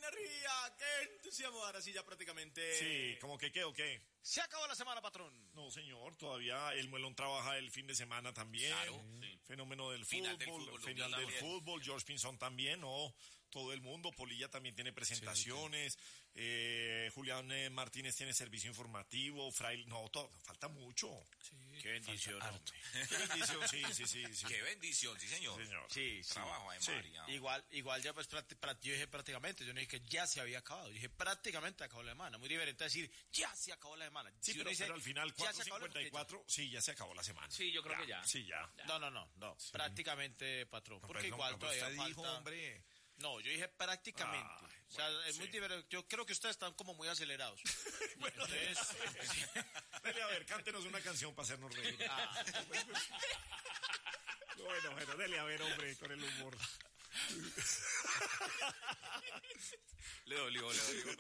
energía! ¡Qué entusiasmo! Ahora sí, ya prácticamente... Sí, ¿cómo que qué o qué? Se acabó la semana, patrón. No, señor, todavía el Muelón trabaja el fin de semana también. Claro, sí. Fenómeno del Final fútbol, del final fútbol, del fútbol. George Pinzón también, ¿no? Todo el mundo. Polilla también tiene presentaciones. Julián Martínez tiene servicio informativo. Fraile, no, todo, falta mucho. Sí, qué bendición, hombre. Qué bendición, sí. Qué bendición, sí, señor. Sí. Trabajo de María. Igual ya pues yo dije prácticamente, yo no dije que ya se había acabado, yo dije prácticamente acabó la semana. Muy diferente a decir ya se acabó la semana. Sí, si pero al final, ya se acabó 4:54, sí, ya se acabó la semana. Sí, yo creo que ya. Sí, ya. No, prácticamente, patrón, porque No, igual todavía usted falta... dijo, hombre. No, yo dije prácticamente. O sea, es muy diferente. Yo creo que ustedes están como muy acelerados. Bueno, Entonces, dale, a ver, cántenos una canción para hacernos reír. Bueno, dele a ver, hombre, con el humor. Le dolió.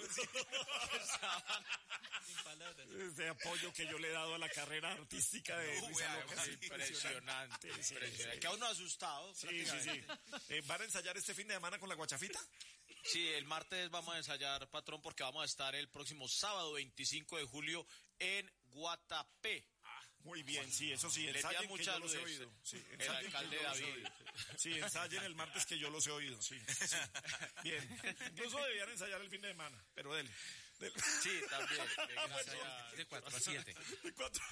sin palabras. Ese apoyo que yo le he dado a la carrera artística de Risa Loca. Impresionante. Que a uno asustado. Sí. ¿Van a ensayar este fin de semana con la guachafita? Sí, el martes vamos a ensayar, patrón, porque vamos a estar el próximo sábado 25 de julio en Guatapé. Muy bien, sí, eso sí, Le ensayen envía que yo muchas los he luces. oído. Sí, El ensayen alcalde que yo los he David. oído. Sí, ensayen el martes que yo los he oído, sí. Bien, incluso debían ensayar el fin de semana, pero dele. Sí, también. De 4 a 7. De 4.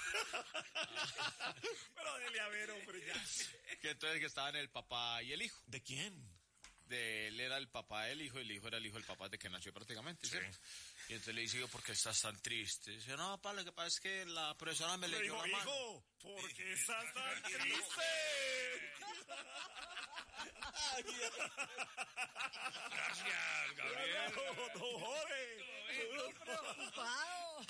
Pero dele a ver, hombre, ya. Que entonces que estaban el papá y el hijo. ¿De quién? Él era el papá del hijo, el hijo era el hijo del papá de que nació prácticamente, ¿sí? Y entonces le dice yo, ¿por qué estás tan triste? Dice, no, papá, lo que pasa es que la profesora me leyó la mano. Hijo, ¿por qué estás tan triste? Gracias, Gabriel. Don Jorge. Preocupado.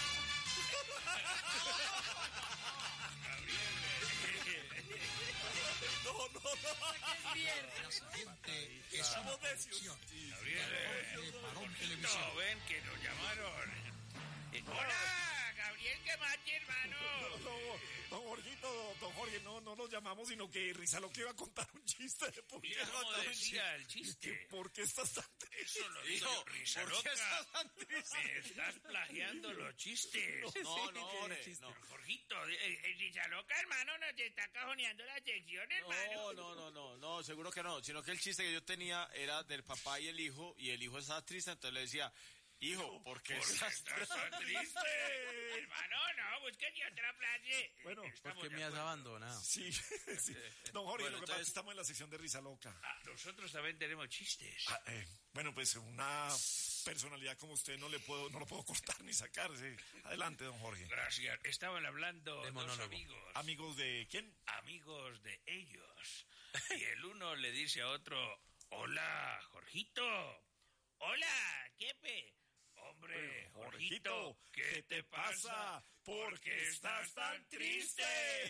No. Es viernes. La siguiente es una producción Gabriel. Parón Televisión. No, ven que nos llamaron. Hola, Gabriel, ¿qué más, hermano? Don Jorge, no nos llamamos, sino que Risa lo que iba a contar un chiste de por qué Mira cómo contar un decía el Que chiste. ¿Por qué estás tan triste? Eso lo digo Hijo, yo, Risa ¿por qué Loca. estás tan triste? Me estás plagiando los chistes. No. Jorgito, Risa Loca, hermano, nos está cajoneando la sección, hermano. No, seguro que no. Sino que el chiste que yo tenía era del papá y el hijo estaba triste, entonces le decía, hijo, ¿por qué estás tan triste? Hermano, no, búsquete otra frase. Bueno, Estamos ¿Por qué de me has acuerdo. abandonado? Sí. Don Jorge, Bueno, lo que pasa es entonces- que estamos en la sección de Risa Loca. Nosotros también tenemos chistes. Bueno, pues una personalidad como usted no lo puedo cortar ni sacar. Sí. Adelante, don Jorge. Gracias. Estaban hablando De dos monólogo. amigos. ¿Amigos de quién? Amigos de ellos. Y el uno le dice a otro, hola, Jorgito. Hola, Kepe. Hombre, Jorgito, ¿qué te pasa? ¿Por qué estás tan triste?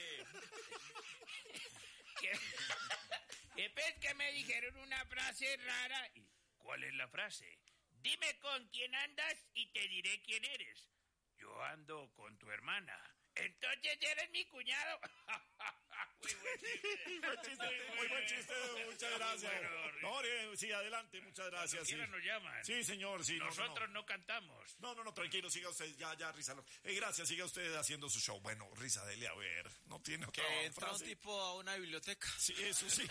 Kepe, es que me dijeron una frase rara. ¿Y cuál es la frase? Dime con quién andas y te diré quién eres. Yo ando con tu hermana. Entonces eres mi cuñado. Muy buen chiste. Muy buen chiste, muchas gracias. Muy bueno, Don Jorge, sí, adelante, muchas gracias. Cuando Sí. quieran nos llaman. Sí, señor, sí. Nosotros no cantamos. No, tranquilo, siga usted, ya, Risa Loca. Gracias, siga usted haciendo su show. Bueno, Risa, dele a ver, no tiene otra Que entra un frase. tipo a una biblioteca. Sí, eso sí.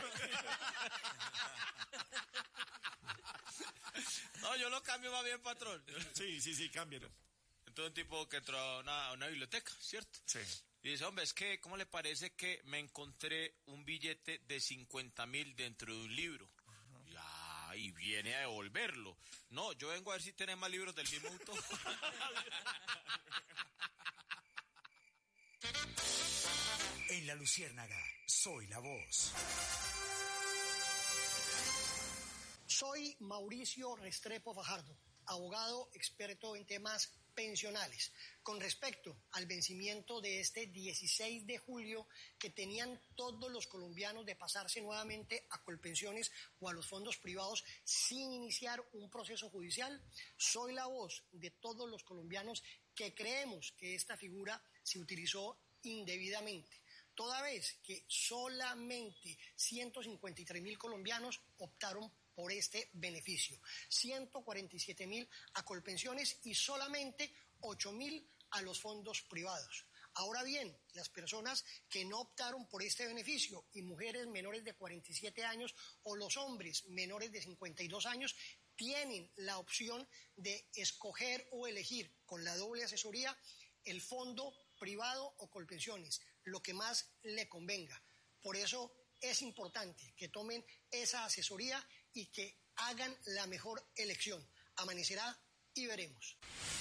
No, yo lo cambio más bien, patrón. Sí, cámbialo. Entonces un tipo que entró a una biblioteca, ¿cierto? Sí. Y dice, hombre, es que, ¿cómo le parece que me encontré un billete de 50.000 dentro de un libro? Ya, y viene a devolverlo. No, yo vengo a ver si tenés más libros del mismo autor. En La Luciérnaga, soy la voz. Soy Mauricio Restrepo Fajardo, abogado experto en temas pensionales. Con respecto al vencimiento de este 16 de julio que tenían todos los colombianos de pasarse nuevamente a Colpensiones o a los fondos privados sin iniciar un proceso judicial, soy la voz de todos los colombianos que creemos que esta figura se utilizó indebidamente. toda vez que solamente 153.000 colombianos optaron por este beneficio, 147.000 a Colpensiones y solamente 8.000 a los fondos privados. Ahora bien, las personas que no optaron por este beneficio y mujeres menores de 47 años o los hombres menores de 52 años tienen la opción de escoger o elegir con la doble asesoría el fondo privado o Colpensiones, lo que más le convenga. Por eso es importante que tomen esa asesoría y que hagan la mejor elección. Amanecerá y veremos.